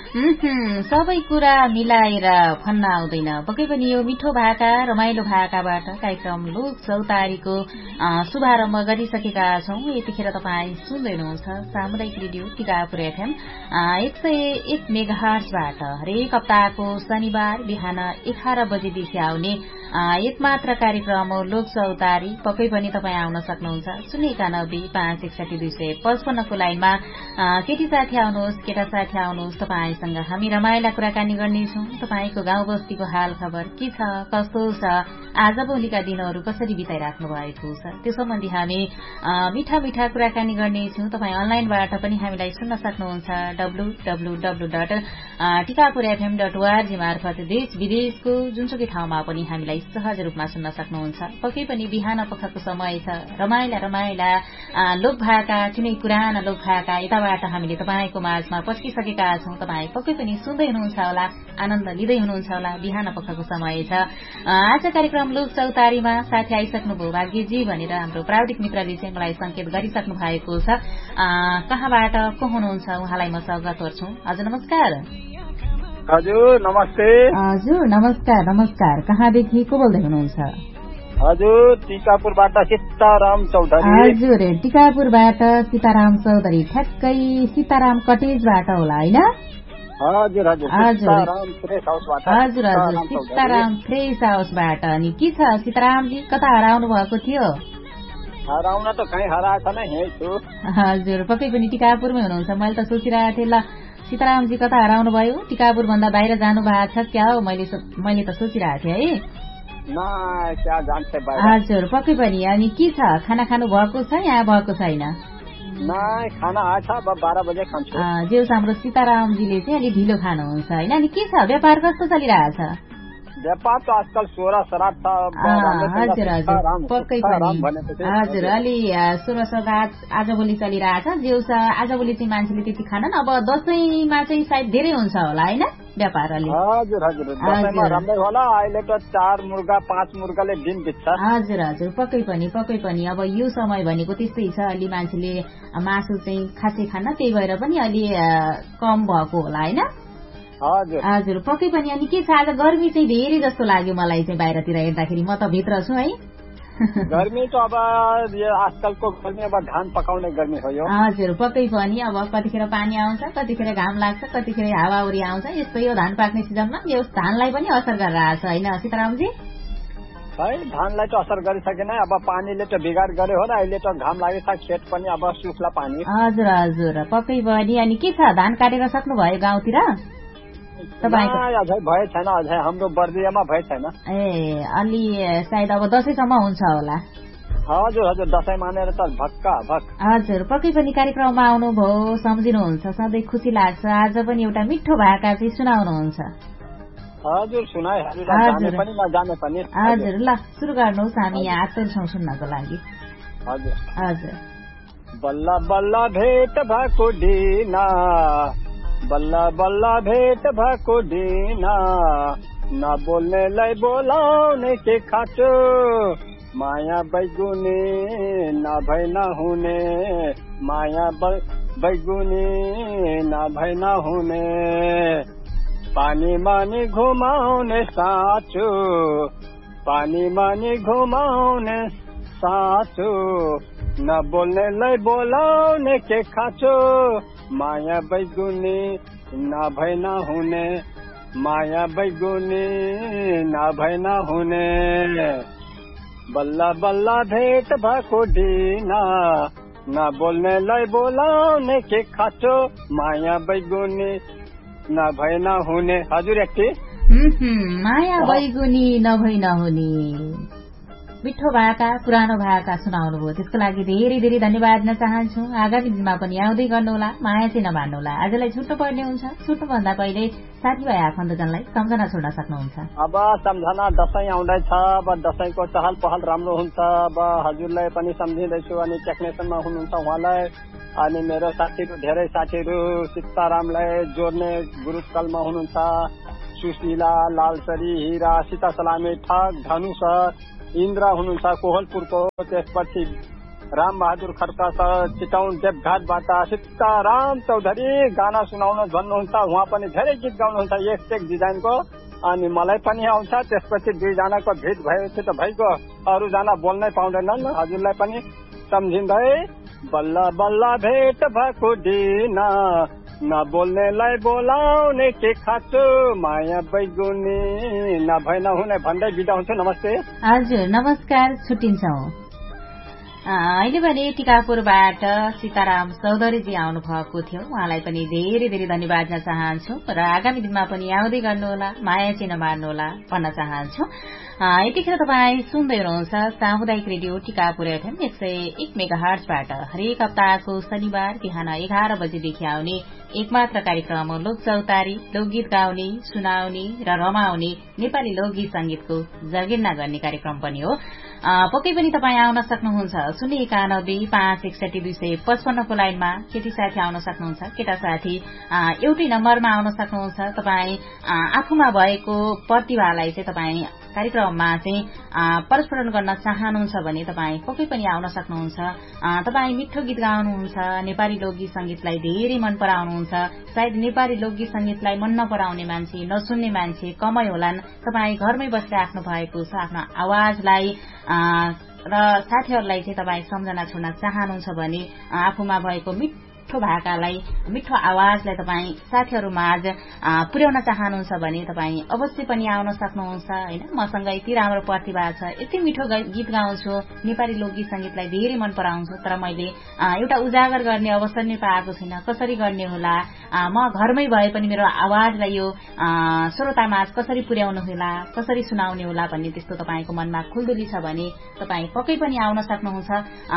सबै कुरा मिलाएर भन्न आउँदैन। पक्कै पनि यो मिठो भाका रमाइलो भाकाबाट कार्यक्रम लोक चौतारीको शुभारम्भ गरिसकेका छौं। यतिखेर तपाईँ सुन्दै हुनुहुन्छ सामुदायिक रेडियो टिकापुर एफएम 101 मेगाहर्जबाट हरेक हप्ताको शनिबार बिहान 11 बजेदेखि आउने एकमात्र कार्यक्रम हो लोक चौतारी। पक्कै पनि तपाईँ आउन सक्नुहुन्छ 091-561-255 को लाइनमा। केटी साथी आउनुहोस्, केटा साथी आउनुहोस्, तपाईँसँग हामी रमाइला कुराकानी गर्नेछौं। तपाईँको गाउँ बस्तीको हाल खबर के छ, कस्तो छ, आज भोलिका दिनहरू कसरी बिताइराख्नु भएको छ, त्यो सम्बन्धी हामी मिठा मिठा कुराकानी गर्नेछौं। तपाईँ अनलाइनबाट पनि हामीलाई सुन्न सक्नुहुन्छ www.tikapurfm.org मार्फत देश विदेशको जुनसुकै ठाउँमा पनि हामीलाई सहज रूपमा सुन्न सक्नुहुन्छ। पक्कै पनि बिहान पखको समय छ, रमाइला रमाइला लोक भाका, कुनै पुराना लोक भाका यताबाट हामीले तपाईँको माझमा पस्किसकेका छौं। तपाईँ पक्कै पनि सुन्दै हुनुहुन्छ होला, आनन्द लिँदै हुनुहुन्छ होला। बिहान पखको समय छ। आज कार्यक्रम लोक चौतारीमा साथी आइसक्नुभयो भाग्यजी भनेर हाम्रो प्राविधिक मित्रले चाहिँ मलाई संकेत गरिसक्नु भएको छ। कहाँबाट को हुनुहुन्छ उहाँलाई म स्वागत गर्छु। हजुर नमस्कार। हजुर नमस्ते। हजुर नमस्कार। नमस्कार, कहाँदेखि को बोल्दै हुनुहुन्छ? हजुर टिकापुरबाट सीताराम चौधरी। हजुर टिकापुरबाट सीताराम चौधरी, ठ्याक्कै सीताराम कटेजबाट होला हैन? हजुर हजुर सीताराम फ्रेस हाउसबाट। हजुर हजुर सीताराम फ्रेस हाउसबाट। अनि के छ सीतारामजी, कता हराउनु भएको थियो? हराउन त कहीँ हराएको छैन, यहीँ छु। हजुर पक्कै पनि टिकापुरमै हुनुहुन्छ। मैले त सोचिरहेको थिएँ ल सीतारामजी कता हराउनु भयो, टिकापुर भन्दा बाहिर जानु भएको छ क्या हो, मैले त सोचिरहेको थिएँ है। हजुर पक्कै पनि। अनि के छ, खाना खानु भएको छ यहाँ भएको छैन? खाना आछ, 12 बजे खान्छु। जेउस हाम्रो सीतारामजीले चाहिँ अलि ढिलो खानुहुन्छ हैन? अनि के छ, व्यापार कस्तो चलिरहेछ? व्यापार त आजकल 16 सराब छ। हजुर हजुर पक्कै पनि। हजुर अलि 16 सराब आजभोलि चलिरहेछ। जेउस आजभोलि चाहिँ मान्छेले त्यति खानन्। अब दशैंमा चाहिँ सायद धेरै हुन्छ होला हैन व्यापार अलि? हजुर हजुर दशैंमा राम्रै होला। अहिले त 4 मुर्गा 5 मुर्गाले दिन बित्छ। हजुर हजुर पक्कै पनि पक्कै पनि। अब यो समय भनेको त्यस्तै छ, अलि मान्छेले मासु चाहिँ खासै खान्न, त्यही भएर पनि अलि कम भएको होला हैन? हजुर पक्कै पनि। अनि के छ, आज गर्मी चाहिँ धेरै जस्तो लाग्यो मलाई चाहिँ बाहिरतिर हेर्दाखेरि। म त भित्र छु है। गर्मी त अब आजकलको गर्मी अब धान पकाउने गर्मी हो यो। हजुर पक्कै पनि। अब कतिखेर पानी आउँछ, कतिखेर घाम लाग्छ, कतिखेर हावाहुरी आउँछ। यस्तै हो धान पाक्ने सिजनमा। यो धानलाई पनि असर गरिरहेछ हैन सीतारामजी? है धानलाई त असर गरिसकेन। अब पानीले त बिगार गर्यो होला। अहिले त घाम लागेछ, खेत पनि अब सुक्ला पानी। हजुर हजुर पक्कै पनि। अनि के छ, धान काटेर सक्नु भयो गाउँतिर? अझै भए छैन, अझै हाम्रो बर्दियामा भए छैन। ए अलि सायद अब दशैंसम्म हुन्छ होला। हजुर हजुर दशैं मानेर त भक्का भक। हजुर पक्कै पनि कार्यक्रममा आउनुभयो, सम्झिनुहुन्छ, सधैँ खुसी लाग्छ। आज पनि एउटा मिठो भाका चाहिँ सुनाउनुहुन्छ। हजुर सुनाए। हजुर पनि नजाने पनि। हजुर ल सुरु गर्नुहोस्, हामी यहाँ आतुर छौँ सुन्नको लागि। हजुर हजुर। बल्ल बल्ल भेट भएको दिना, बल्ल बल्ल भेट भएको दिना, नबोल्नेलाई बोलाउने के खाँचो, माया बैगुनी नभई नहुने, माया बैगुनी नभई नहुने, पानी मानी घुमाउने साँचो, पानी मानी घुमाउने साँचो, नबोल्नेलाई बोलाउने के खाँचो, माया बैगुनी नभई नहुने, माया बैगुनी नभई नहुने, बल्ल बल्ल भेट भएको दिना, नबोल्नेलाई बोलाउने के खाँचो, माया बैगुनी नभई नहुने। हजुर एकटी माया बैगुनी नभई नहुने मिठो भाका, पुरानो भाका सुनाउनु भयो। त्यसको लागि धेरै धेरै धन्यवाद दिन चाहन्छु। आगामी दिनमा पनि आउँदै गर्नुहोला, माया चाहिँ नमान्नुहोला। आजलाई छुट्नु पर्ने हुन्छ, छुट्नुभन्दा पहिले साथीभाइ आफन्तजनलाई सम्झना छोड्न सक्नुहुन्छ। अब सम्झना दशैं आउँदैछ, अब दशैंको चहल पहल राम्रो हुन्छ। अब हजुरलाई पनि सम्झिँदैछु, अनि टेक्निसियनमा हुनुहुन्छ उहाँलाई, अनि मेरो साथीहरू धेरै साथीहरू सीतारामलाई जोड्ने ग्रुप कलमा हुनुहुन्छ, सुशीला, लालसरी, हिरा, सीता सलामी, ठग, धनु सर, इन्द्र हुनुहुन्छ कोहलपुरको, त्यसपछि राम बहादुर खड्का सर चितौन देवघाटबाट सीताराम चौधरी गाना सुनाउन भन्नुहुन्छ। उहाँ पनि धेरै गीत गाउनुहुन्छ एक डिजाइनको, अनि मलाई पनि आउँछ। त्यसपछि दुईजनाको भेट भएपछि त भइगयो, अरूजना बोल्नै पाउँदैनन्। हजुरलाई पनि सम्झिँदै बल्ल बल्ल भेट भएको दिन नबोल्नेलाई बोलाउने के खाँचो माया बैगुनी नभए नहुने भन्दै बिदा हुन्छु। नमस्ते। हजुर नमस्कार, छुट्टिन्छौँ। अहिले भने टिकापुरबाट सीताराम चौधरीजी आउनु भएको थियो। उहाँलाई पनि धेरै धेरै धन्यवाद दिन चाहन्छु र आगामी दिनमा पनि आउँदै गर्नुहोला, माया चाहिँ नमार्नुहोला भन्न चाहन्छु। यतिखेर तपाईँ सुन्दै हुनुहुन्छ सामुदायिक रेडियो टिकापुर एफएम 101 मेगाहर्जबाट हरेक हप्ताको शनिबार बिहान 11 बजेदेखि आउने एकमात्र कार्यक्रम हो लोक चौतारी। लोकगीत गाउने, सुनाउने र रमाउने नेपाली लोकगीत संगीतको जगेर्ना गर्ने कार्यक्रम पनि हो। पक्कै पनि तपाईँ आउन सक्नुहुन्छ 091-561-255 को लाइनमा। केटी साथी आउन सक्नुहुन्छ, केटा साथी एउटै नम्बरमा आउन सक्नुहुन्छ। तपाईँ आफूमा भएको प्रतिभालाई चाहिँ तपाईँ कार्यक्रममा चाहिँ प्रस्फुटन गर्न चाहनुहुन्छ भने तपाईँ पक्कै पनि आउन सक्नुहुन्छ। तपाईँ मिठो गीत गाउनुहुन्छ, नेपाली लोकगीत संगीतलाई धेरै मन पराउनुहुन्छ। सायद नेपाली लोकगीत संगीतलाई मन नपराउने मान्छे, नसुन्ने मान्छे कमै होलान्। तपाईँ घरमै बसिराख्नु भएको छ, आफ्नो आवाजलाई र साथीहरूलाई चाहिँ तपाईँ सम्झना छोड्न चाहनुहुन्छ भने आफूमा भएको मिठो भाकालाई, मिठो आवाजलाई तपाईँ साथीहरूमाझ पुर्याउन चाहनुहुन्छ भने तपाईँ अवश्य पनि आउन सक्नुहुन्छ। होइन, मसँग यति राम्रो प्रतिभा छ, यति मिठो गीत गाउँछु, नेपाली लोकगीत संगीतलाई धेरै मन पराउँछु, तर मैले एउटा उजागर गर्ने अवसर नै पाएको छैन। कसरी गर्ने होला? म घरमै भए पनि मेरो आवाजलाई यो श्रोतामाझ कसरी पुर्याउनु होला, कसरी सुनाउने होला भन्ने त्यस्तो तपाईँको मनमा खुल्दुली छ भने तपाईँ पक्कै पनि आउन सक्नुहुन्छ।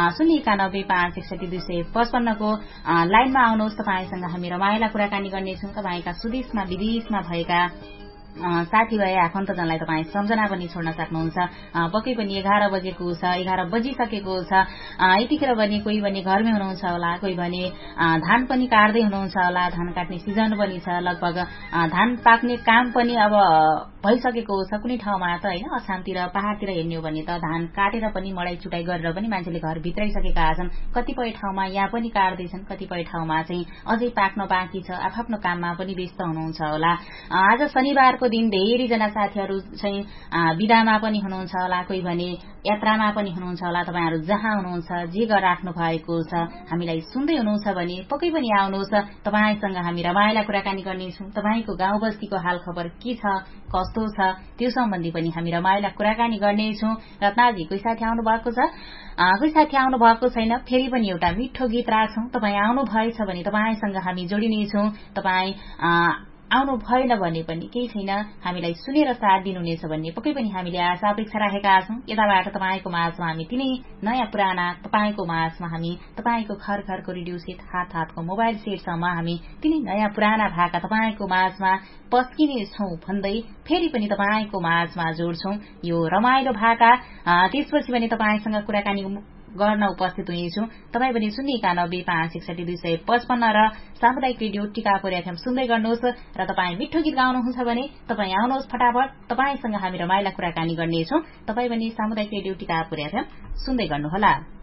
091-561-255 को लाइनमा आउनुहोस्। तपाईसँग हामी रमाइला कुराकानी गर्नेछौँ। तपाईँका सुदेशमा विदेशमा भएका साथीभाइ आफन्तजनलाई तपाईँ सम्झना पनि छोड्न सक्नुहुन्छ। पक्कै पनि 11 बजेको छ, 11 बजिसकेको छ। यतिखेर भने कोही भने घरमै हुनुहुन्छ होला, कोही भने धान पनि काट्दै हुनुहुन्छ होला। धान काट्ने सिजन पनि छ, लगभग धान पाक्ने काम पनि अब भइसकेको छ। कुनै ठाउँमा त होइन, असामतिर पहाड़तिर हेर्ने हो भने त धान काटेर पनि मडाई चुटाई गरेर पनि मान्छेले घर भित्राइसकेका छन्। कतिपय ठाउँमा यहाँ पनि काट्दैछन्, कतिपय ठाउँमा चाहिँ अझै पाक्न बाँकी छ। आफ्नो काममा पनि व्यस्त हुनुहुन्छ होला। आज शनिबारको दिन धेरैजना साथीहरू चाहिँ विदामा पनि हुनुहुन्छ होला, कोही भने यात्रामा पनि हुनुहुन्छ होला। तपाईँहरू जहाँ हुनुहुन्छ, जे गरिराख्नु भएको छ, हामीलाई सुन्दै हुनुहुन्छ भने पक्कै पनि आउनुहोस्। तपाईँसँग हामी रमाइला कुराकानी गर्नेछौँ। तपाईँको गाउँ बस्तीको हाल खबर के छ, कस्तो छ, त्यो सम्बन्धी पनि हामी रमाइला कुराकानी गर्नेछौँ। रत्नाजी, कोही साथी आउनु भएको छ? कोही साथी आउनु भएको छैन? फेरि पनि एउटा मिठो गीत राख्छौँ। तपाईँ आउनु भएछ भने तपाईँसँग हामी जोडिनेछौँ। तपाईँ आउनु भएन भने पनि केही छैन, हामीलाई सुनेर साथ दिनुहुनेछ भन्ने पक्कै पनि हामीले आशा अपेक्षा राखेका छौँ। यताबाट तपाईँको माझमा हामी तिनै नयाँ पुराना, तपाईँको माझमा हामी तपाईँको घर घरको रेडियो सेट, हात हातको मोबाइल सेटसम्म हामी तिनै नयाँ पुराना भाका तपाईँको माझमा पस्किनेछौँ भन्दै फेरि पनि तपाईँको माझमा जोड्छौँ यो रमाइलो भाका। त्यसपछि भने तपाईँसँग कुराकानी गर्न उपस्थित हुनेछु। तपाईँ पनि 091-561-255 र सामुदायिक रेडियो टिकापुर एफएम सुन्दै गर्नुहोस्। र तपाईँ मिठो गीत गाउनुहुन्छ भने तपाईँ आउनुहोस् फटाफट, तपाईँसँग हामी रमाइला कुराकानी गर्नेछौँ। तपाईँ पनि सामुदायिक रेडियो टिकापुर एफएम सुन्दै गर्नुहोला।